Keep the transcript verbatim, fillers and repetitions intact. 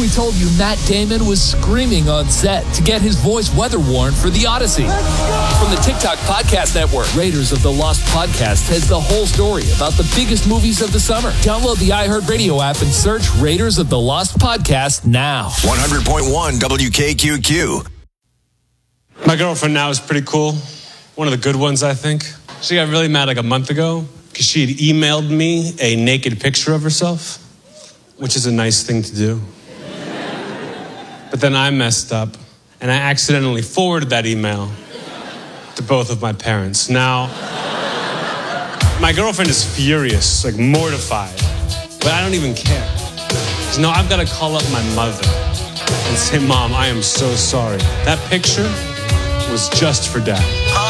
we told you Matt Damon was screaming on set to get his voice weather-worn for The Odyssey. From the TikTok Podcast Network, Raiders of the Lost Podcast has the whole story about the biggest movies of the summer. Download the iHeartRadio app and search Raiders of the Lost Podcast now. one hundred point one W K Q Q. My girlfriend now is pretty cool. One of the good ones, I think. She got really mad like a month ago because she had emailed me a naked picture of herself, which is a nice thing to do. But then I messed up, and I accidentally forwarded that email to both of my parents. Now, my girlfriend is furious, like mortified, but I don't even care. Because now I've got to call up my mother and say, Mom, I am so sorry. That picture was just for Dad.